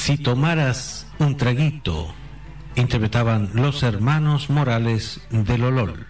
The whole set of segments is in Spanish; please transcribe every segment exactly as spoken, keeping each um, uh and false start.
Si tomaras un traguito, interpretaban los hermanos Morales del Olol.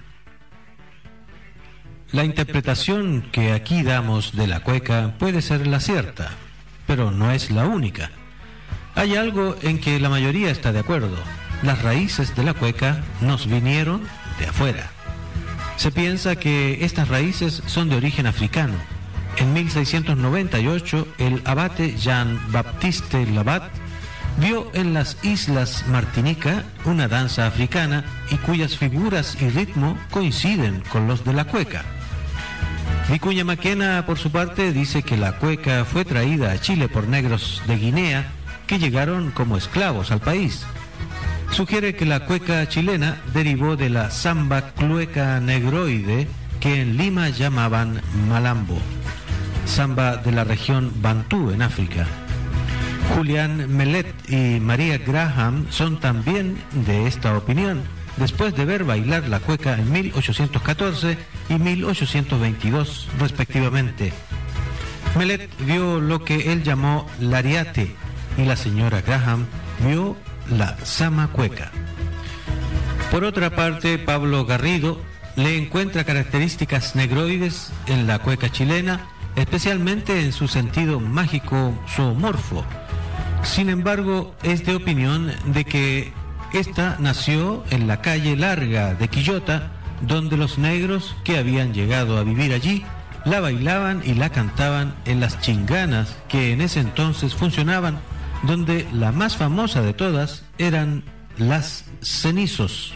La interpretación que aquí damos de la cueca puede ser la cierta, pero no es la única. Hay algo en que la mayoría está de acuerdo. Las raíces de la cueca nos vinieron de afuera. Se piensa que estas raíces son de origen africano. En mil seiscientos noventa y ocho, el abate Jean-Baptiste Labat vio en las islas Martinica una danza africana y cuyas figuras y ritmo coinciden con los de la cueca. Vicuña Maquena, por su parte, dice que la cueca fue traída a Chile por negros de Guinea que llegaron como esclavos al país. Sugiere que la cueca chilena derivó de la samba clueca negroide que en Lima llamaban malambo, samba de la región Bantú en África. Julián Melet y María Graham son también de esta opinión, después de ver bailar la cueca en mil ochocientos catorce y mil ochocientos veintidós respectivamente. Melet vio lo que él llamó lariate y la señora Graham vio la sama cueca. Por otra parte, Pablo Garrido le encuentra características negroides en la cueca chilena, especialmente en su sentido mágico zoomorfo. Sin embargo, es de opinión de que esta nació en la calle larga de Quillota, donde los negros que habían llegado a vivir allí la bailaban y la cantaban en las chinganas que en ese entonces funcionaban, donde la más famosa de todas eran las cenizos.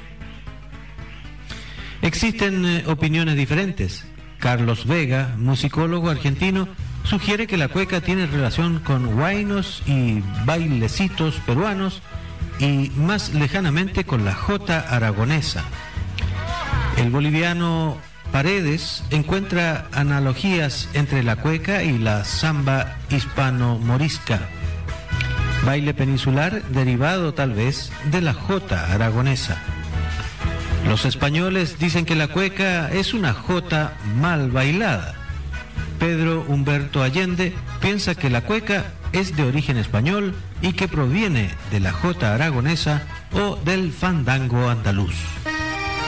Existen eh, opiniones diferentes. Carlos Vega, musicólogo argentino, sugiere que la cueca tiene relación con huaynos y bailecitos peruanos y más lejanamente con la jota aragonesa. El boliviano Paredes encuentra analogías entre la cueca y la samba hispano-morisca, baile peninsular derivado tal vez de la jota aragonesa. Los españoles dicen que la cueca es una jota mal bailada. Pedro Humberto Allende piensa que la cueca es de origen español y que proviene de la jota aragonesa o del fandango andaluz.